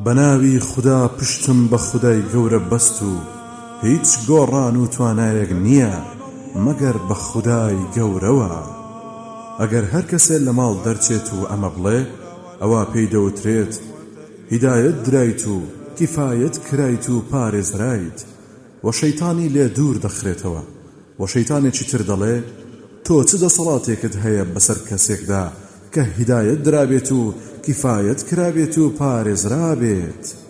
بەناوی خوددا پشتم بە خودای گەورە بەست و هیچ گۆڕان و توانایەک نییە مەگەر بە خودای گەورەوە. ئەگەر هەر کەسێ لە ماڵ دەرچێت و ئەمە بڵێ ئەوە پێی دەوترێت هیدایەت درایت و کیفایەت کرایت و پارێزرایت و شەیتانی لێ دوور دەخرێتەوە و شەیتانێکی تر دەڵێ تۆ چ دەسەڵاتێکت هەیە بەسەر کەسێکدا کە هیدایەت درابێت و کیفایەت کرابێت و پارێزرابێت.